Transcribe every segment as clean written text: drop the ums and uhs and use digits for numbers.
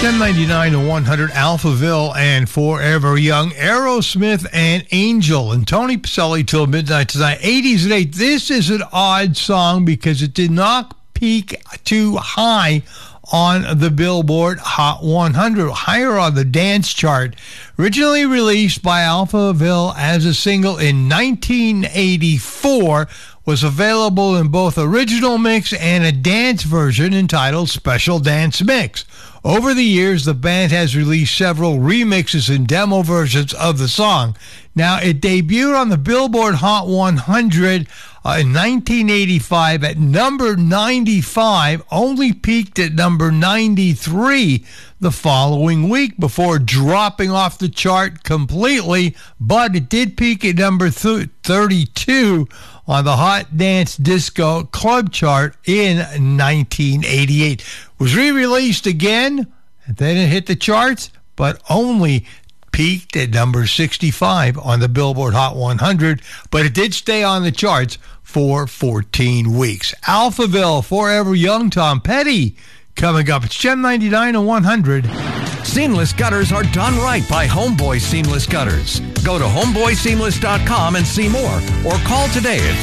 1099 to 100, Alphaville and Forever Young, Aerosmith and Angel, and Tony Pacelli till midnight tonight. 80s and 8. This is an odd song because it did not peak too high on the Billboard Hot 100, higher on the dance chart. Originally released by Alphaville as a single in 1984, was available in both original mix and a dance version entitled Special Dance Mix. Over the years, the band has released several remixes and demo versions of the song. Now, it debuted on the Billboard Hot 100 in 1985 at number 95, only peaked at number 93 the following week before dropping off the chart completely, but it did peak at number 32 on the Hot Dance Disco Club chart in 1988. Was re-released again, and then it hit the charts, but only peaked at number 65 on the Billboard Hot 100, but it did stay on the charts for 14 weeks. Alphaville, Forever Young, Tom Petty, coming up. It's 1099 to 100. Seamless gutters are done right by Homeboy Seamless Gutters. Go to homeboyseamless.com and see more, or call today at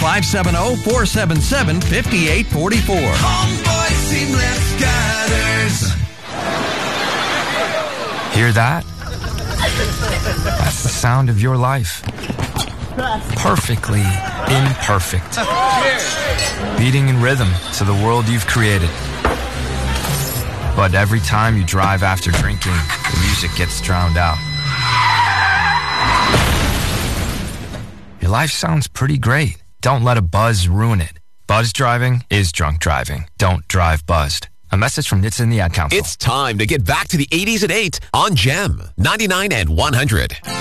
570-477-5844. Homeboy Seamless Gutters. Hear that? That's the sound of your life. Perfectly imperfect. Beating in rhythm to the world you've created. But every time you drive after drinking, the music gets drowned out. Your life sounds pretty great. Don't let a buzz ruin it. Buzz driving is drunk driving. Don't drive buzzed. A message from NHTSA and the Ad Council. It's time to get back to the 80s at 8 on GEM 99 and 100.